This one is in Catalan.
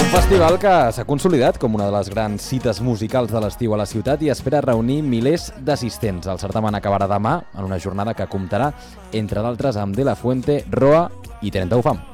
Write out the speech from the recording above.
festival que s'ha consolidat com una de les grans cites musicals de l'estiu a la ciutat i espera reunir milers d'assistents. El certamen acabarà demà en una jornada que comptarà, entre d'altres, amb De La Fuente, Roa i 30 UFAM.